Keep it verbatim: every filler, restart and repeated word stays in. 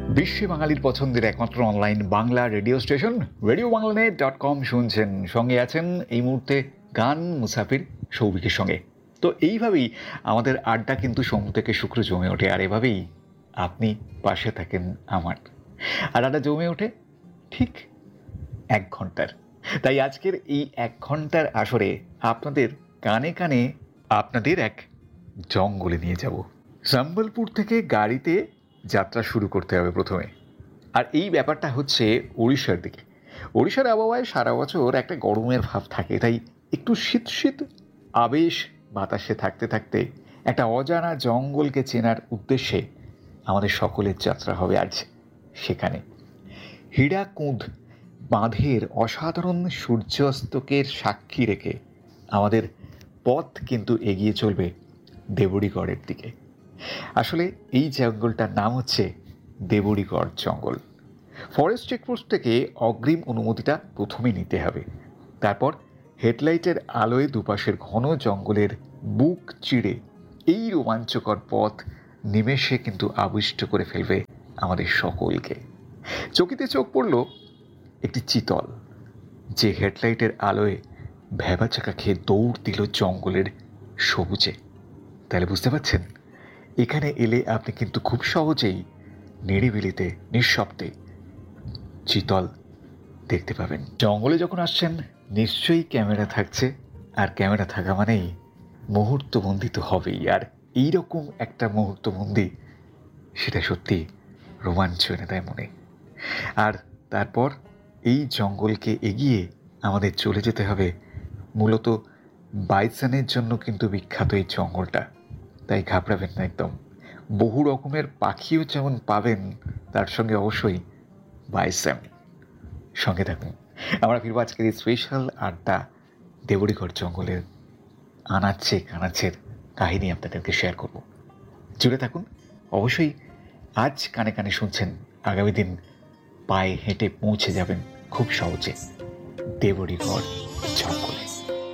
বিশ্বে বাঙালির পছন্দের একমাত্র online Bangla radio station radio বাংলানেট dot com শুনছেন। সঙ্গে আছেন এই মুহূর্তে গান মুসাফির সৌভিকের সঙ্গে। তো এইভাবেই আমাদের আড্ডা কিন্তু সোম থেকে শুক্র জমে ওঠে, আর এভাবেই আপনি পাশে থাকেন আমার। আর আড্ডা জমে ওঠে ঠিক এক ঘন্টার। তাই আজকের এই এক ঘন্টার আসরে আপনাদের কানে কানে আপনাদের এক জঙ্গলে নিয়ে যাব। সম্বলপুর থেকে গাড়িতে যাত্রা শুরু করতে হবে প্রথমে। আর এই ব্যাপারটা হচ্ছে ওড়িশার দিকে। ওড়িশার আবহাওয়ায় সারা বছর একটা গরমের ভাব থাকে, তাই একটু শীত শীত আবেশ বাতাসে থাকতে থাকতে একটা অজানা জঙ্গলকে চেনার উদ্দেশ্যে আমাদের সকলের যাত্রা হবে আজ সেখানে। হীরাকুঁদ বাঁধের অসাধারণ সূর্যাস্তকের সাক্ষী রেখে আমাদের পথ কিন্তু এগিয়ে চলবে দেবড়িগড়ের দিকে। আসলে এই জঙ্গলটার নাম হচ্ছে দেবড়িগড় জঙ্গল। ফরেস্ট চেকপোস্ট থেকে অগ্রিম অনুমতিটা প্রথমে নিতে হবে। তারপর হেডলাইটের আলোয় দুপাশের ঘন জঙ্গলের বুক চিড়ে এই রোমাঞ্চকর পথ নিমেষে কিন্তু আবিষ্ট করে ফেলবে আমাদের সকলকে। চকিতে চোখ পড়ল একটি চিতল, যে হেডলাইটের আলোয় ভ্যাবাচাকা খেয়ে দৌড় দিল জঙ্গলের সবুজে। তাহলে বুঝতে পারছেন, এখানে এলে আপনি কিন্তু খুব সহজেই নিরিবিলিতে নিঃশব্দে চিতল দেখতে পাবেন। জঙ্গলে যখন আসছেন নিশ্চয়ই ক্যামেরা থাকছে, আর ক্যামেরা থাকা মানেই মুহূর্তবন্দি তো হবেই। আর এইরকম একটা মুহূর্তবন্দি, সেটা সত্যি রোমাঞ্চ এনে দেয় মনে। আর তারপর এই জঙ্গলকে এগিয়ে আমাদের চলে যেতে হবে মূলত বাইসনের জন্য কিন্তু বিখ্যাত এই জঙ্গলটা। তাই ঘাবড়াবেন না একদম। বহু রকমের পাখিও যেমন পাবেন, তার সঙ্গে অবশ্যই বাইসন। সঙ্গে থাকুন, আমরা ফিরব আজকের এই স্পেশাল আড্ডা দেবড়িগড় জঙ্গলের আনাচ্ছে কানাচ্ছের কাহিনী আপনাদেরকে শেয়ার করব। জুড়ে থাকুন অবশ্যই। আজ কানে কানে শুনছেন, আগামী দিন পায়ে হেঁটে পৌঁছে যাবেন খুব সহজে দেবড়িগড় জঙ্গলে।